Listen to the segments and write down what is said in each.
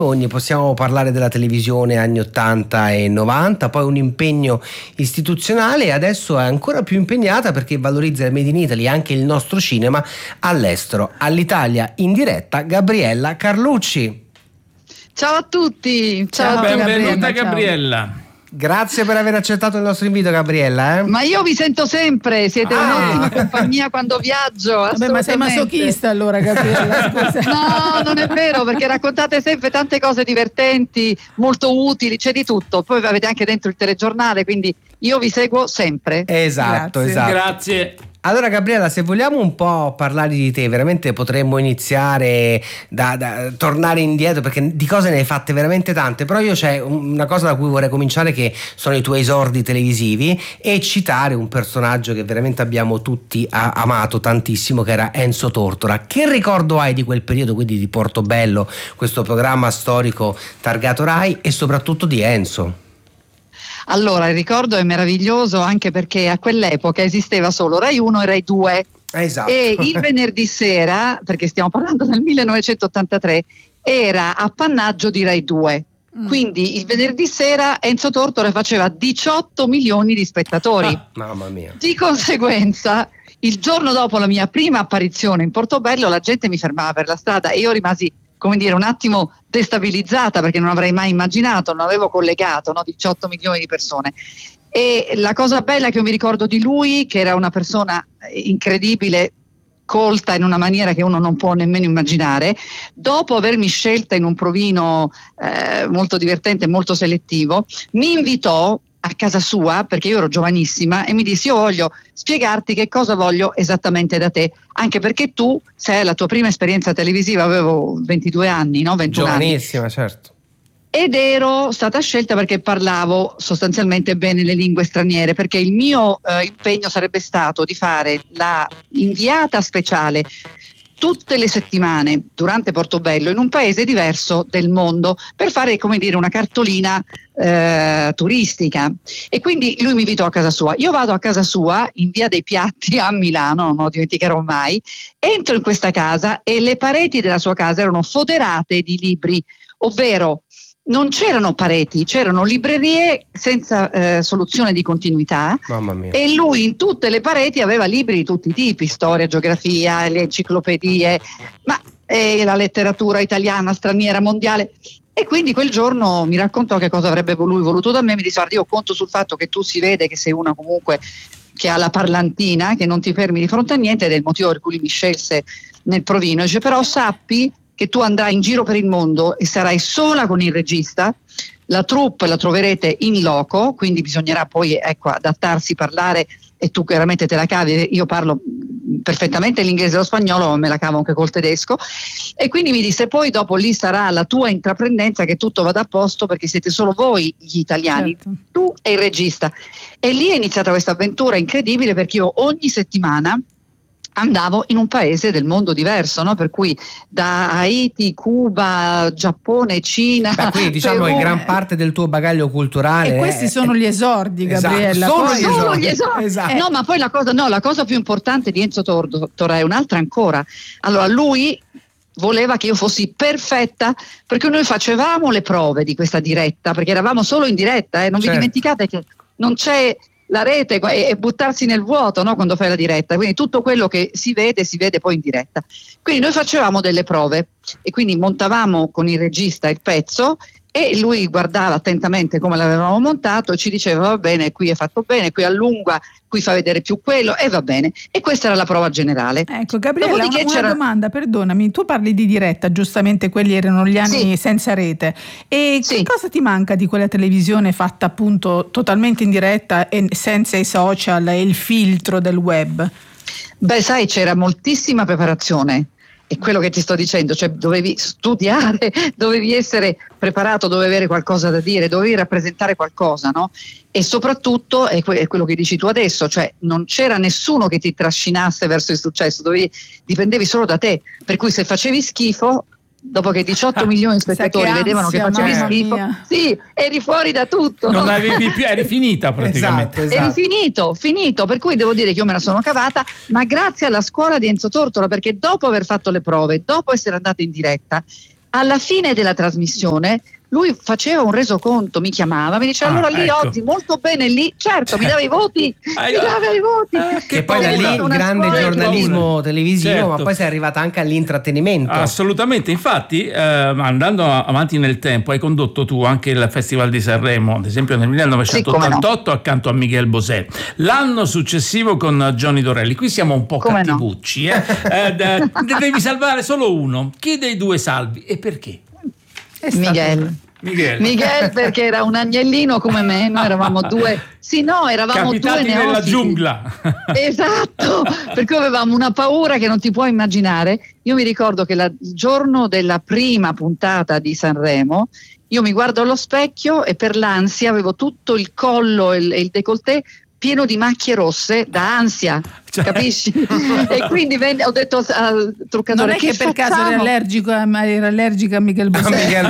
Possiamo parlare della televisione anni 80 e 90, poi un impegno istituzionale, e adesso è ancora più impegnata perché valorizza il Made in Italy, anche il nostro cinema all'estero. All'Italia in diretta, Gabriella Carlucci. Ciao a tutti, ciao a tutti. Benvenuta Gabriella. Ciao. Grazie per aver accettato il nostro invito, Gabriella. Ma io vi sento sempre, siete un'ottima compagnia quando viaggio. Vabbè, ma sei masochista allora, Gabriella? Scusa. No, non è vero, perché raccontate sempre tante cose divertenti, molto utili, c'è di tutto. Poi avete anche dentro il telegiornale, quindi io vi seguo sempre. Esatto, Grazie. esatto. Grazie. Allora Gabriella, se vogliamo un po' parlare di te, veramente potremmo iniziare da tornare indietro, perché di cose ne hai fatte veramente tante, però io c'è una cosa da cui vorrei cominciare, che sono i tuoi esordi televisivi, e citare un personaggio che veramente abbiamo tutti amato tantissimo, che era Enzo Tortora. Che ricordo hai di quel periodo, quindi di Portobello, questo programma storico targato Rai, e soprattutto di Enzo? Allora, il ricordo è meraviglioso anche perché a quell'epoca esisteva solo Rai 1 e Rai 2. Esatto. E il venerdì sera, perché stiamo parlando del 1983, era appannaggio di Rai 2. Quindi il venerdì sera Enzo Tortora faceva 18 milioni di spettatori. Mamma mia. Di conseguenza, il giorno dopo la mia prima apparizione in Portobello, la gente mi fermava per la strada e io rimasi, come dire, un attimo destabilizzata, perché non avrei mai immaginato, non avevo collegato, no, 18 milioni di persone. E la cosa bella che io mi ricordo di lui, che era una persona incredibile, colta in una maniera che uno non può nemmeno immaginare, dopo avermi scelta in un provino molto divertente e molto selettivo, mi invitò a casa sua, perché io ero giovanissima, e mi disse: io voglio spiegarti che cosa voglio esattamente da te, anche perché tu sei la tua prima esperienza televisiva, avevo 22 anni, no? 21 Giovanissima, anni. certo. Ed ero stata scelta perché parlavo sostanzialmente bene le lingue straniere, perché il mio impegno sarebbe stato di fare la inviata speciale tutte le settimane durante Portobello in un paese diverso del mondo, per fare, come dire, una cartolina turistica. E quindi lui mi invitò a casa sua. Io vado a casa sua in via dei Piatti a Milano, non lo dimenticherò mai. Entro in questa casa e le pareti della sua casa erano foderate di libri, ovvero non c'erano pareti, c'erano librerie senza soluzione di continuità. Mamma mia. E lui in tutte le pareti aveva libri di tutti i tipi: storia, geografia, le enciclopedie, ma la letteratura italiana, straniera, mondiale. E quindi quel giorno mi raccontò che cosa avrebbe lui voluto da me. Mi disse: guarda, io conto sul fatto che tu si vede che sei una comunque che ha la parlantina, che non ti fermi di fronte a niente, ed è il motivo per cui mi scelse nel provino. Dice: però sappi che tu andrai in giro per il mondo e sarai sola con il regista, la troupe la troverete in loco, quindi bisognerà poi, ecco, adattarsi, parlare, e tu chiaramente te la cavi. Io parlo perfettamente l'inglese e lo spagnolo, ma me la cavo anche col tedesco. E quindi mi disse: poi dopo lì sarà la tua intraprendenza, che tutto vada a posto, perché siete solo voi gli italiani, certo, tu e il regista. E lì è iniziata questa avventura incredibile, perché io ogni settimana andavo in un paese del mondo diverso, no? Per cui da Haiti, Cuba, Giappone, Cina. Beh, quindi diciamo che gran parte del tuo bagaglio culturale. E questi sono gli esordi, Gabriella. Esatto, sono gli esordi. Esatto. No, ma poi la cosa più importante di Enzo Tortora è un'altra ancora. Allora, lui voleva che io fossi perfetta, perché noi facevamo le prove di questa diretta, perché eravamo solo in diretta, non certo. Vi dimenticate che non c'è la rete e buttarsi nel vuoto, no, quando fai la diretta, quindi tutto quello che si vede poi in diretta. Quindi noi facevamo delle prove e quindi montavamo con il regista il pezzo e lui guardava attentamente come l'avevamo montato e ci diceva: va bene, qui è fatto bene, qui allunga, qui fa vedere più quello, e va bene. E questa era la prova generale. Ecco, Gabriella, una domanda, perdonami, tu parli di diretta, giustamente quelli erano gli anni senza rete, e che cosa ti manca di quella televisione fatta appunto totalmente in diretta e senza i social e il filtro del web? Beh, sai, c'era moltissima preparazione. È quello che ti sto dicendo, cioè dovevi studiare, dovevi essere preparato, dovevi avere qualcosa da dire, dovevi rappresentare qualcosa, no? E soprattutto è quello che dici tu adesso, cioè non c'era nessuno che ti trascinasse verso il successo, dipendevi solo da te, per cui se facevi schifo, dopo che 18 milioni di spettatori vedevano che facevi schifo, eri fuori da tutto. Non avevi più, eri finita praticamente. Esatto. Eri finito, per cui devo dire che io me la sono cavata, ma grazie alla scuola di Enzo Tortora, perché dopo aver fatto le prove, dopo essere andata in diretta, alla fine della trasmissione lui faceva un resoconto, mi chiamava, mi diceva allora lì oggi molto bene lì, certo mi dava i voti, mi dava i voti. Che poi da lì il grande giornalismo televisivo, certo. Ma poi sei arrivata anche all'intrattenimento. Assolutamente, infatti andando avanti nel tempo hai condotto tu anche il Festival di Sanremo, ad esempio nel 1988 accanto a Miguel Bosé, l'anno successivo con Johnny Dorelli. Qui siamo un po' cattivucci, devi salvare solo uno. Chi dei due salvi e perché? Miguel perché era un agnellino come me, noi eravamo due. Sì, no, eravamo capitati due nella giungla. Esatto, per cui avevamo una paura che non ti puoi immaginare. Io mi ricordo che il giorno della prima puntata di Sanremo io mi guardo allo specchio e per l'ansia avevo tutto il collo e il décolleté pieno di macchie rosse da ansia, capisci? E quindi ho detto al truccatore: non è che per caso era allergica a Miguel Bosé?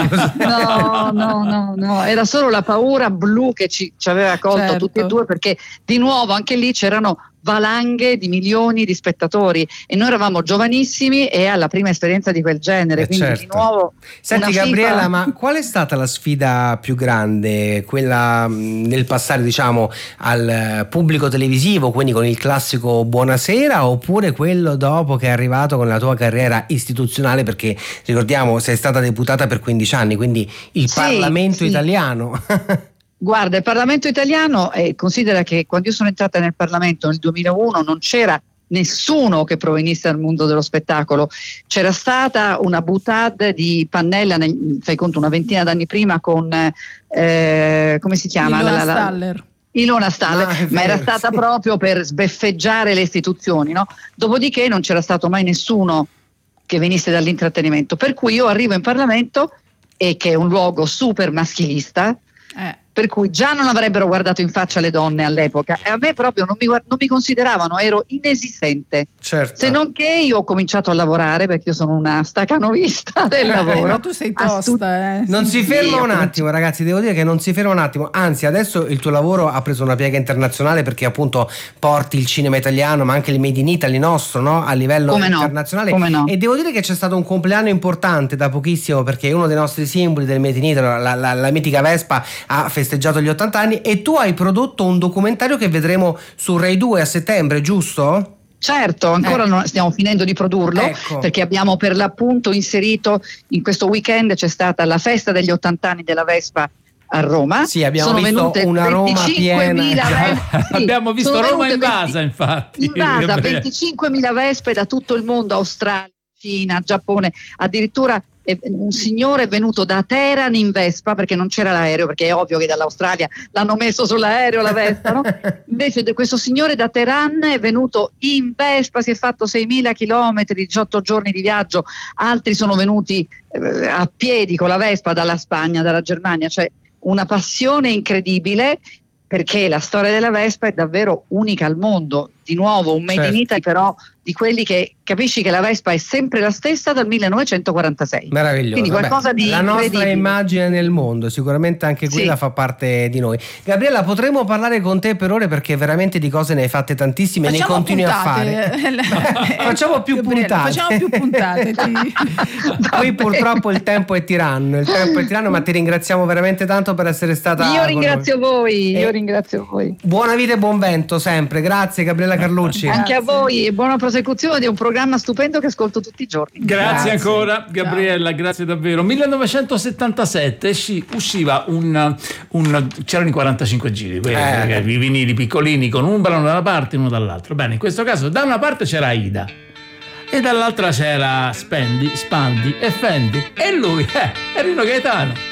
No, era solo la paura blu che ci aveva colto tutti e due, perché di nuovo anche lì c'erano valanghe di milioni di spettatori e noi eravamo giovanissimi e alla prima esperienza di quel genere, quindi certo. Di nuovo. Senti Gabriella, ma qual è stata la sfida più grande, quella nel passare diciamo al pubblico televisivo, quindi con il classico Buonasera, oppure quello dopo che è arrivato con la tua carriera istituzionale, perché ricordiamo sei stata deputata per 15 anni, quindi il Parlamento italiano. Guarda, il Parlamento italiano, considera che quando io sono entrata nel Parlamento nel 2001 non c'era nessuno che provenisse dal mondo dello spettacolo, c'era stata una boutade di Pannella, fai conto, una ventina d'anni prima con, come si chiama? Ilona Staller, ma era stata proprio per sbeffeggiare le istituzioni, no? Dopodiché non c'era stato mai nessuno che venisse dall'intrattenimento, per cui io arrivo in Parlamento, e che è un luogo super maschilista, per cui già non avrebbero guardato in faccia le donne all'epoca e a me proprio non mi consideravano, ero inesistente. Certo. Se non che io ho cominciato a lavorare, perché io sono una stacanovista del lavoro. Ma tu sei tosta, Non si ferma un attimo, ragazzi, devo dire che non si ferma un attimo, anzi adesso il tuo lavoro ha preso una piega internazionale, perché appunto porti il cinema italiano ma anche il Made in Italy nostro, no? A livello internazionale. E devo dire che c'è stato un compleanno importante da pochissimo, perché uno dei nostri simboli del Made in Italy, la mitica Vespa, ha festeggiato gli 80 anni e tu hai prodotto un documentario che vedremo su Rai 2 a settembre, giusto? Certo, ancora non stiamo finendo di produrlo, perché abbiamo per l'appunto inserito in questo weekend, c'è stata la festa degli 80 anni della Vespa a Roma. Sì, abbiamo visto una Roma piena. Abbiamo visto Roma invasa, infatti. Invasa, 25.000 Vespe da tutto il mondo, Australia, Cina, Giappone, addirittura un signore è venuto da Teheran in Vespa, perché non c'era l'aereo, perché è ovvio che dall'Australia l'hanno messo sull'aereo la Vespa, no? Invece questo signore da Teheran è venuto in Vespa, si è fatto 6.000 chilometri, 18 giorni di viaggio, altri sono venuti a piedi con la Vespa dalla Spagna, dalla Germania, cioè una passione incredibile, perché la storia della Vespa è davvero unica al mondo. Di nuovo un Made in Italy, però di quelli che capisci che la Vespa è sempre la stessa dal 1946. Meraviglioso. Quindi qualcosa di la nostra immagine nel mondo, sicuramente anche quella fa parte di noi. Gabriella, potremmo parlare con te per ore, perché veramente di cose ne hai fatte tantissime e ne continui a fare. Facciamo più puntate. Qui purtroppo il tempo è tiranno, ma ti ringraziamo veramente tanto per essere stata. Io ringrazio voi. Buona vita e buon vento sempre. Grazie Gabriella Carlucci. Anche a voi e buona prosecuzione di un programma stupendo che ascolto tutti i giorni. Grazie ancora Gabriella, grazie davvero. 1977 usciva c'erano i 45 giri, i vinili piccolini con un brano da una parte e uno dall'altra. Bene, in questo caso da una parte c'era Aida e dall'altra c'era Spandi e Fendi, e lui è Rino Gaetano.